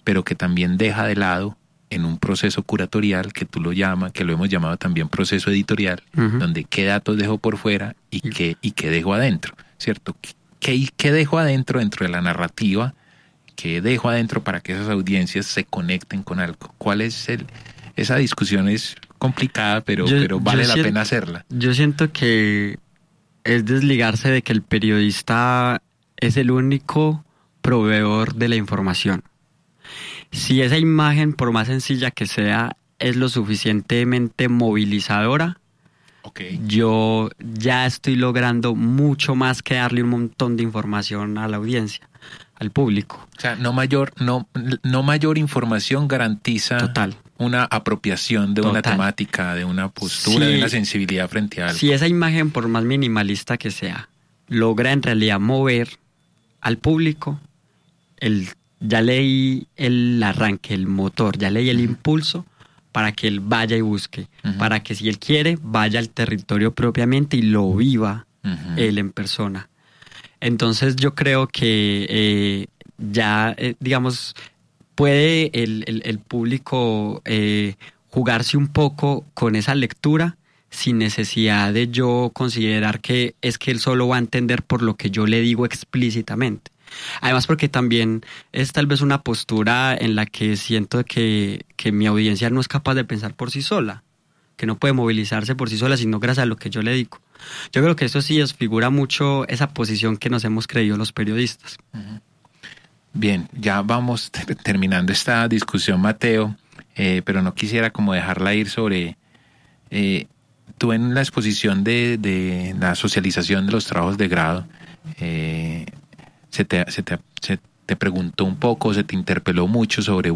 pero que también deja de lado en un proceso curatorial que tú lo llamas, que lo hemos llamado también proceso editorial, donde qué datos dejo por fuera y qué dejo adentro, ¿cierto? ¿Qué dejo adentro dentro de la narrativa? ¿Qué dejo adentro para que esas audiencias se conecten con algo? ¿Cuál es esa discusión es complicada, pero vale la pena hacerla? Yo siento que es desligarse de que el periodista es el único proveedor de la información. Si esa imagen, por más sencilla que sea, es lo suficientemente movilizadora, yo ya estoy logrando mucho más que darle un montón de información a la audiencia, al público. O sea, no mayor información garantiza una apropiación de una temática, de una postura, de una sensibilidad frente a algo. Si esa imagen, por más minimalista que sea, logra en realidad mover al público, ya leí el arranque, el motor, ya leí el impulso para que él vaya y busque, para que si él quiere, vaya al territorio propiamente y lo viva él en persona. Entonces yo creo que digamos, puede el público jugarse un poco con esa lectura sin necesidad de yo considerar que es que él solo va a entender por lo que yo le digo explícitamente. Además porque también es tal vez una postura en la que siento que mi audiencia no es capaz de pensar por sí sola, que no puede movilizarse por sí sola, sino gracias a lo que yo le digo. Yo creo que eso sí desfigura mucho esa posición que nos hemos creído los periodistas. Bien, ya vamos terminando esta discusión, Mateo, pero no quisiera como dejarla ir sobre... tú en la exposición de la socialización de los trabajos de grado, se te preguntó un poco, se te interpeló mucho sobre,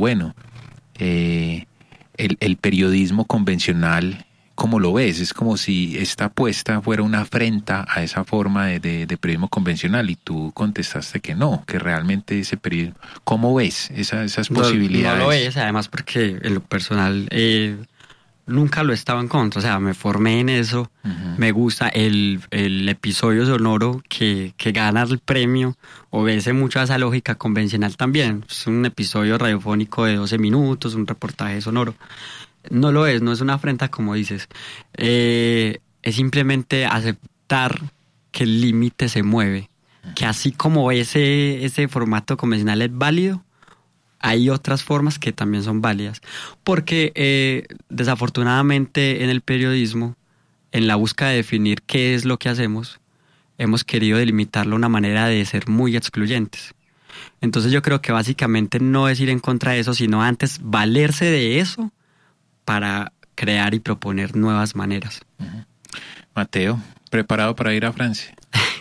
el periodismo convencional, ¿cómo lo ves? Es como si esta apuesta fuera una afrenta a esa forma de periodismo convencional y tú contestaste que no, que realmente ese periodismo... ¿Cómo ves esas posibilidades? No lo ves, además porque en lo personal... nunca lo estaba en contra, o sea, me formé en eso, me gusta el episodio sonoro que gana el premio, obedece mucho a esa lógica convencional también, es un episodio radiofónico de 12 minutos, un reportaje sonoro, no lo es, no es una afrenta como dices, es simplemente aceptar que el límite se mueve, que así como ese formato convencional es válido, hay otras formas que también son válidas, porque desafortunadamente en el periodismo, en la búsqueda de definir qué es lo que hacemos, hemos querido delimitarlo de una manera de ser muy excluyentes. Entonces yo creo que básicamente no es ir en contra de eso, sino antes valerse de eso para crear y proponer nuevas maneras. Mateo, ¿preparado para ir a Francia?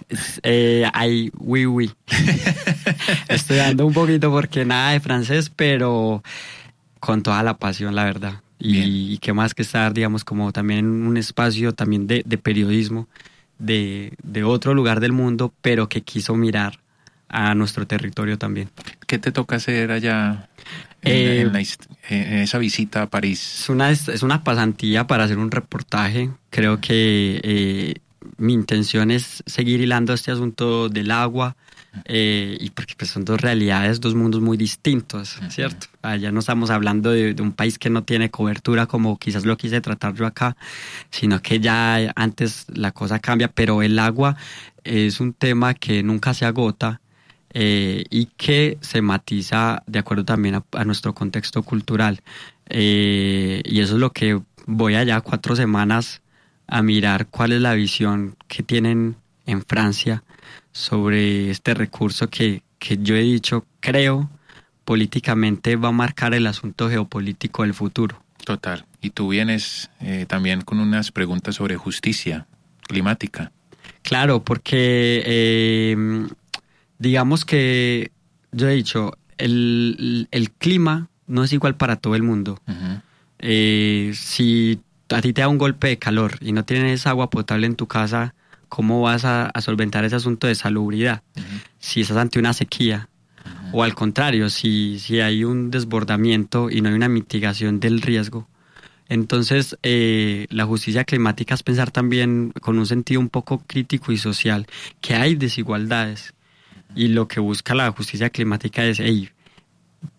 Oui. Estoy dando un poquito porque nada de francés, pero con toda la pasión, la verdad. Y qué más que estar, digamos, como también en un espacio también de periodismo de otro lugar del mundo, pero que quiso mirar a nuestro territorio también. ¿Qué te toca hacer allá en esa visita a París? Es una pasantía para hacer un reportaje. Creo que mi intención es seguir hilando este asunto del agua, y porque pues son dos realidades, dos mundos muy distintos, ¿cierto? Allá no estamos hablando de un país que no tiene cobertura como quizás lo quise tratar yo acá, sino que ya antes la cosa cambia, pero el agua es un tema que nunca se agota, y que se matiza de acuerdo también a nuestro contexto cultural, y eso es lo que voy allá 4 semanas a mirar cuál es la visión que tienen en Francia sobre este recurso que yo he dicho, creo, políticamente va a marcar el asunto geopolítico del futuro. Total. Y tú vienes también con unas preguntas sobre justicia climática. Claro, porque digamos que yo he dicho, el clima no es igual para todo el mundo. Si a ti te da un golpe de calor y no tienes agua potable en tu casa, ¿cómo vas a solventar ese asunto de salubridad? Si estás ante una sequía, o al contrario, si hay un desbordamiento y no hay una mitigación del riesgo. Entonces, la justicia climática es pensar también con un sentido un poco crítico y social que hay desigualdades. Y lo que busca la justicia climática es,